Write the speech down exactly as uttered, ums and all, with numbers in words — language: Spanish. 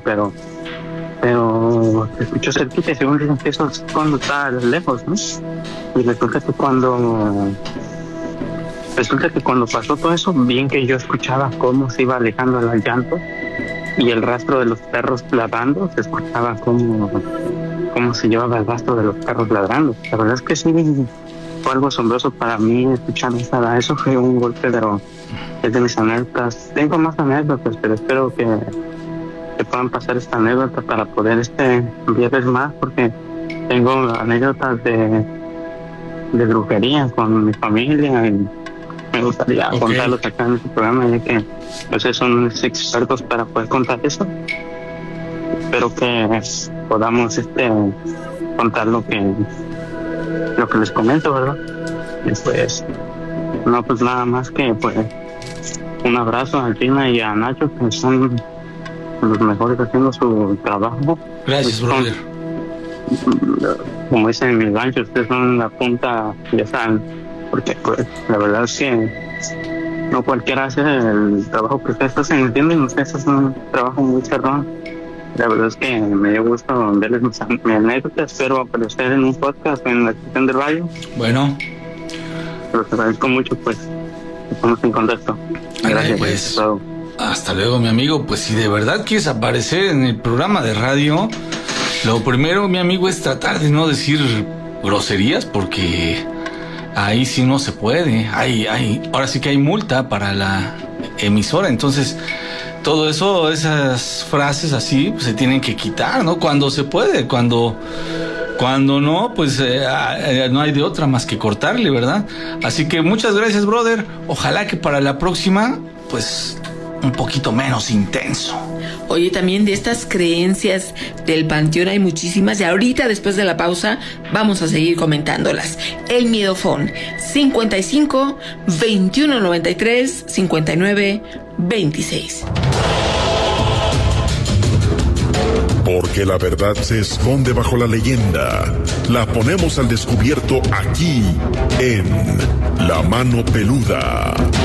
pero pero se escuchó cerquita y según dicen que eso es cuando está lejos, ¿no? Y resulta que cuando resulta que cuando pasó todo eso, bien que yo escuchaba cómo se iba alejando el llanto y el rastro de los perros ladrando, se escuchaba cómo, cómo se llevaba el rastro de los perros ladrando. La verdad es que sí fue algo asombroso para mí escuchar esa, eso fue un golpe, pero es de mis anécdotas. Tengo más anécdotas, pero espero que, que puedan pasar esta anécdota para poder este enviarles más, porque tengo anécdotas de, de brujería con mi familia y me gustaría okay. contarlos acá en este programa, ya que ustedes son expertos para poder contar eso. Espero que podamos este contar lo que lo que les comento, ¿verdad? Y pues no, pues nada más que pues un abrazo a Gina y a Nacho, que son los mejores haciendo su trabajo. Gracias, son, brother. Como dicen en mi rancho, ustedes son la punta, ya saben, porque pues la verdad es que no cualquiera hace el trabajo que ustedes hacen, ¿entienden? Ustedes hacen un trabajo muy cerrado. La verdad es que me dio gusto verles mis, mis anécdotas. Espero aparecer en un podcast en la estación de radio. Bueno. Pero te agradezco mucho, pues. Estamos en contacto. Gracias. Pues, hasta luego, mi amigo. Pues si de verdad quieres aparecer en el programa de radio, lo primero, mi amigo, es tratar de no decir groserías, porque ahí sí no se puede. Hay, hay, ahora sí que hay multa para la emisora. Entonces, todo eso, esas frases así, pues, se tienen que quitar, ¿no? Cuando se puede, cuando cuando no, pues eh, eh, no hay de otra más que cortarle, ¿verdad? Así que muchas gracias, brother. Ojalá que para la próxima, pues, un poquito menos intenso. Oye, también de estas creencias del panteón hay muchísimas, y ahorita después de la pausa vamos a seguir comentándolas. El Miedofón, cincuenta y cinco, veintiuno noventa y tres, cincuenta y nueve, veintiséis. Porque la verdad se esconde bajo la leyenda. La ponemos al descubierto aquí, en La Mano Peluda.